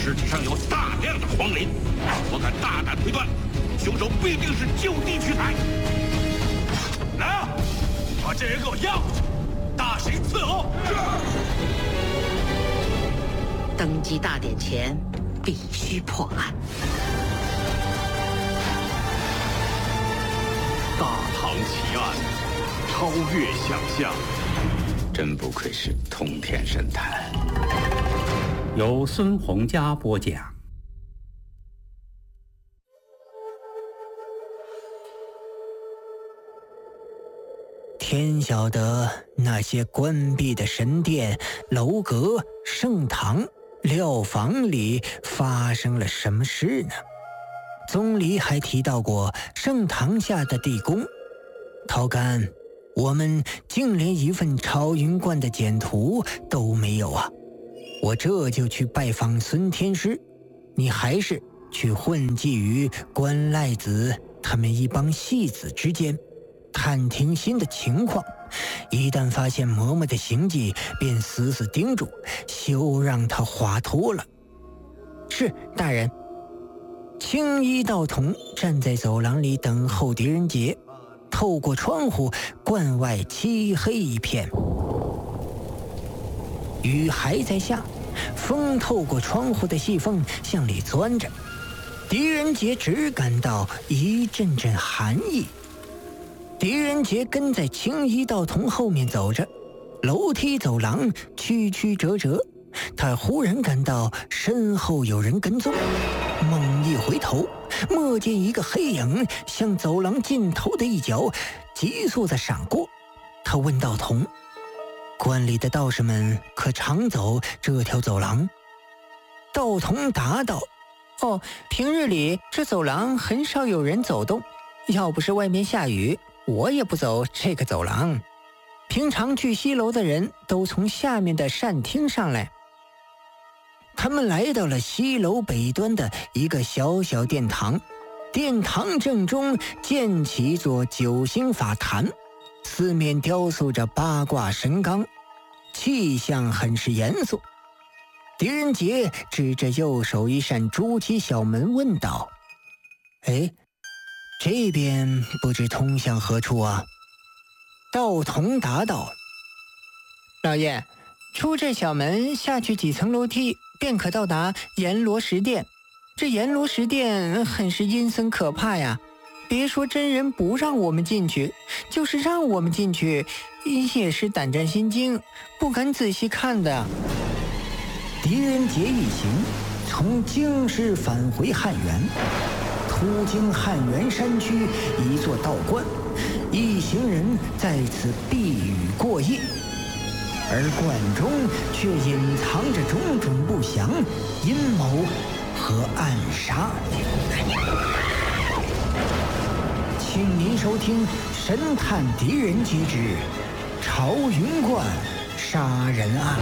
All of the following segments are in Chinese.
尸体上有大量的黄磷，我敢大胆推断，凶手必定是就地取材。来啊，把这人给我押过去，大刑伺候。 登基大典前，必须破案。 大唐奇案，超越想象。 真不愧是通天神探。 由孙洪佳播讲。 天晓得那些关闭的神殿、楼阁、圣堂、料房里发生了什么事呢？宗里还提到过圣堂下的地宫。陶干，我们竟连一份朝云观的简图都没有啊！我这就去拜访孙天师，你还是去混迹于关赖子他们一帮戏子之间，探听新的情况。一旦发现嬷嬷的行迹，便死死盯住，休让他滑脱了。是，大人。青衣道童站在走廊里等候狄仁杰，透过窗户，关外漆黑一片，雨还在下，风透过窗户的细缝向里钻着，狄仁杰只感到一阵阵寒意。狄仁杰跟在青衣道童后面走着，楼梯走廊曲曲折折，他忽然感到身后有人跟踪，猛一回头，蓦见一个黑影向走廊尽头的一角急速地闪过。他问道童：关里的道士们可常走这条走廊？道童答道：哦，平日里这走廊很少有人走动，要不是外面下雨，我也不走这个走廊。平常去西楼的人都从下面的膳厅上来。他们来到了西楼北端的一个小小殿堂，殿堂正中建起一座九星法坛，四面雕塑着八卦神纲，气象很是严肃。狄仁杰指着右手一扇朱漆小门问道：哎，这边不知通向何处啊？道童答道：老爷，出这小门下去几层楼梯，便可到达阎罗石殿。这阎罗石殿很是阴森可怕呀，别说真人不让我们进去，就是让我们进去也是胆战心惊，不敢仔细看的。狄仁杰一行从京师返回汉源，途经汉源山区一座道观，一行人在此避雨过夜，而观中却隐藏着种种不祥阴谋和暗杀。请您收听神探狄仁杰之朝云观杀人案。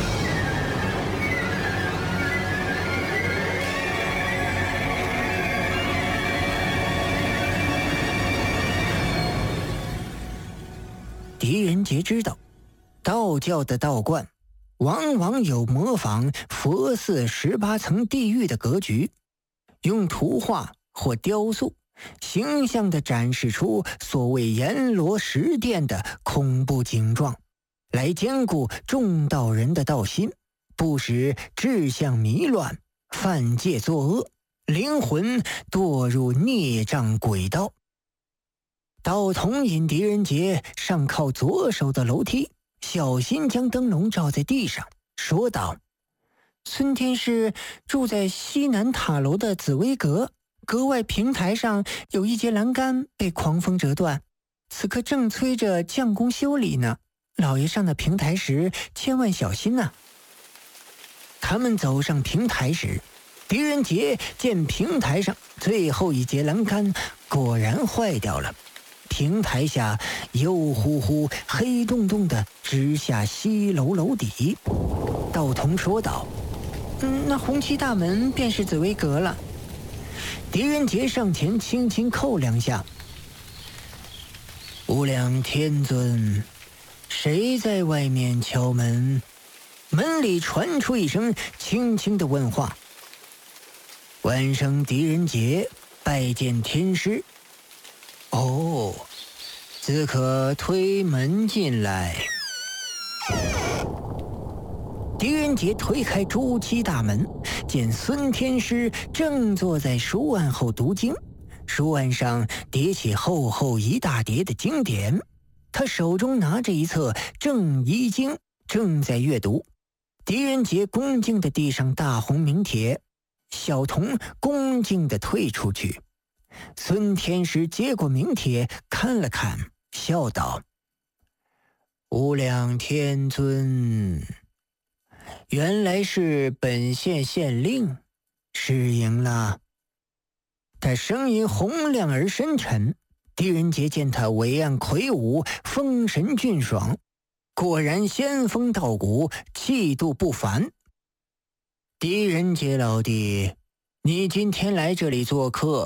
狄仁杰知道，道教的道观往往有模仿佛寺18层地狱的格局，用图画或雕塑形象地展示出所谓阎罗石殿的恐怖景状，来兼顾众道人的道心，不使志向迷乱，犯戒作恶，灵魂堕入孽障轨道。道童引狄仁杰上靠左手的楼梯，小心将灯笼照在地上，说道：孙天师住在西南塔楼的紫薇阁，阁外平台上有一节栏杆被狂风折断，此刻正催着匠工修理呢，老爷上的平台时千万小心呐。他们走上平台时，狄仁杰见平台上最后一节栏杆果然坏掉了，平台下油乎乎黑洞洞的直下西楼楼底。道童说道：那红漆大门便是紫薇阁了。狄仁杰上前轻轻叩两下：无量天尊，谁在外面敲门？门里传出一声轻轻的问话： 晚生狄仁杰拜见天师。哦，自可推门进来。狄仁杰推开朱漆大门，见孙天师正坐在书案后读经，书案上叠起厚厚一大叠的经典，他手中拿着一册《正一经》，正在阅读。狄仁杰恭敬地递上大红名帖，小童恭敬地退出去。孙天师接过名帖看了看，笑道：“无量天尊，原来是本县县令，失迎了。”他声音洪亮而深沉。狄仁杰见他伟岸魁梧，风神俊爽，果然仙风道骨，气度不凡。狄仁杰老弟，你今天来这里做客，